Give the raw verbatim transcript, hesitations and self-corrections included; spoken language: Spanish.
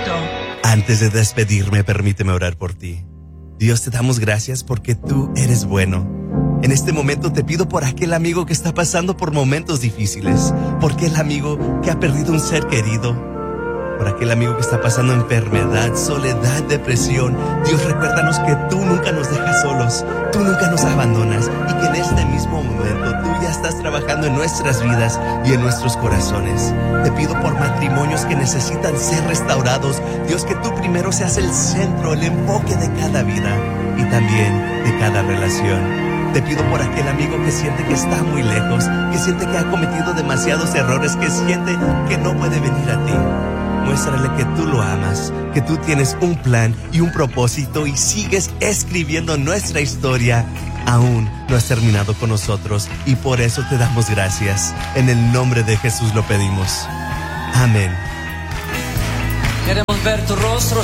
Cristo. Antes de despedirme, permíteme orar por ti. Dios, te damos gracias porque tú eres bueno. En este momento te pido por aquel amigo que está pasando por momentos difíciles, por aquel amigo que ha perdido un ser querido, por aquel amigo que está pasando enfermedad, soledad, depresión. Dios, recuérdanos que tú nunca nos dejas solos, tú nunca nos abandonas y que en este mismo momento tú ya estás trabajando en nuestras vidas y en nuestros corazones. Te pido por matrimonios que necesitan ser restaurados. Dios, que tú primero seas el centro, el enfoque de cada vida y también de cada relación. Te pido por aquel amigo que siente que está muy lejos, que siente que ha cometido demasiados errores, que siente que no puede venir a ti. Muéstrale que tú lo amas, que tú tienes un plan y un propósito y sigues escribiendo nuestra historia. Aún no has terminado con nosotros y por eso te damos gracias. En el nombre de Jesús lo pedimos. Amén. Queremos ver tu rostro.